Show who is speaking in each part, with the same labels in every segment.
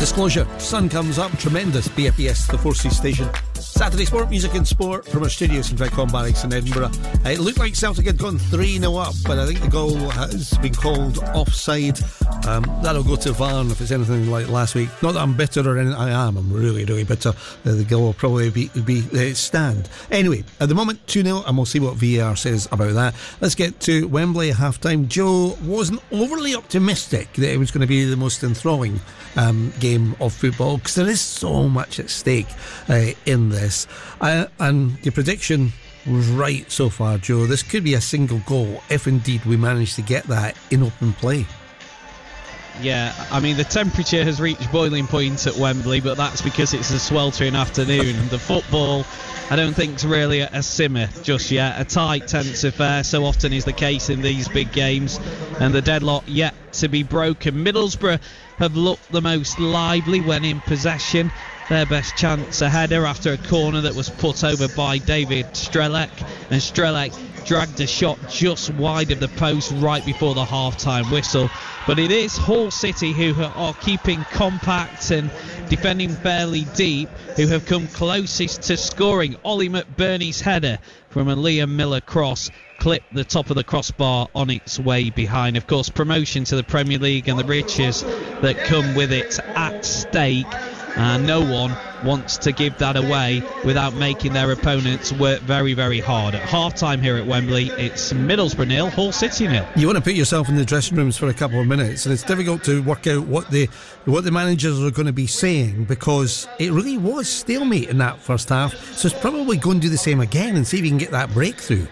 Speaker 1: Disclosure, sun comes up, tremendous. BFBS, the 4C station. Saturday sport, music and sport from our studios in Redcon Barracks in Edinburgh. It looked like Celtic had gone 3-0 up, but I think the goal has been called offside. That'll go to VAR if it's anything like last week. Not that I'm bitter or anything. I'm really, really bitter. The goal will probably be stand. Anyway, at the moment 2-0, and we'll see what VAR says about that. Let's get to Wembley at half-time. Joe wasn't overly optimistic that it was going to be the most enthralling game of football, because there is so much at stake in this, and your prediction was right so far, Joe. This could be a single goal if indeed we manage to get that in open play.
Speaker 2: Yeah, I mean, the temperature has reached boiling point at Wembley, but that's because it's a sweltering afternoon. The football, I don't think, is really a simmer just yet. A tight, tense affair, so often is the case in these big games, and the deadlock yet to be broken. Middlesbrough have looked the most lively when in possession. Their best chance, a header after a corner that was put over by David Strelec, and Strelec dragged a shot just wide of the post right before the half-time whistle. But it is Hull City who are keeping compact and defending fairly deep, who have come closest to scoring. Ollie McBurney's header from a Liam Miller cross clipped the top of the crossbar on its way behind. Of course, promotion to the Premier League and the riches that come with it at stake. And no one wants to give that away without making their opponents work very, very hard. At half-time here at Wembley, it's Middlesbrough 0, Hull City 0.
Speaker 1: You want to put yourself in the dressing rooms for a couple of minutes, and it's difficult to work out what the managers are going to be saying, because it really was stalemate in that first half. So it's probably going to do the same again and see if you can get that breakthrough.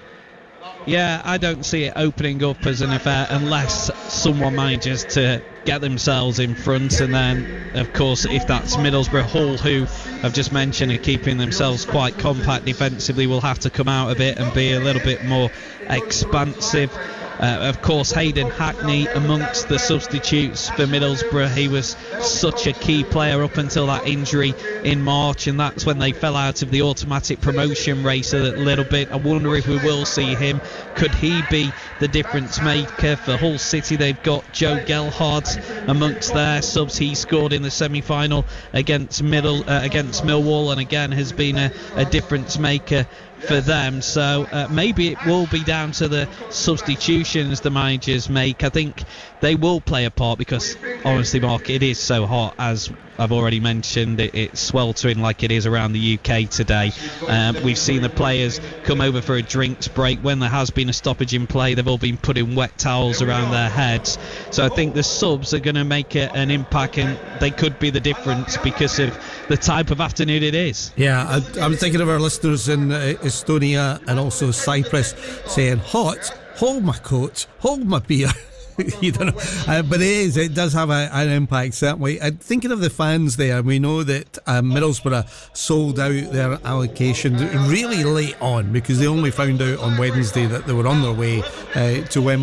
Speaker 2: Yeah, I don't see it opening up as an affair unless someone manages to get themselves in front, and then of course if that's Middlesbrough, Hull, who I've just mentioned are keeping themselves quite compact defensively, will have to come out of it and be a little bit more expansive. Of course, Hayden Hackney amongst the substitutes for Middlesbrough. He was such a key player up until that injury in March, and that's when they fell out of the automatic promotion race a little bit. I wonder if we will see him. Could he be the difference maker for Hull City? They've got Joe Gelhardt amongst their subs. He scored in the semi-final against Millwall, and again has been a difference maker for them. So maybe it will be down to the substitutions the managers make. I think they will play a part, because honestly, Mark, it is so hot, as I've already mentioned. It's sweltering like it is around the UK today. We've seen the players come over for a drinks break. When there has been a stoppage in play, they've all been putting wet towels around their heads. So I think the subs are going to make an impact, and they could be the difference because of the type of afternoon it is.
Speaker 1: Yeah, I'm thinking of our listeners in Estonia and also Cyprus saying, hot, hold my coat, hold my beer. You don't know, but it does have an impact, certainly. Thinking of the fans there, we know that Middlesbrough sold out their allocation really late on, because they only found out on Wednesday that they were on their way to Wembley.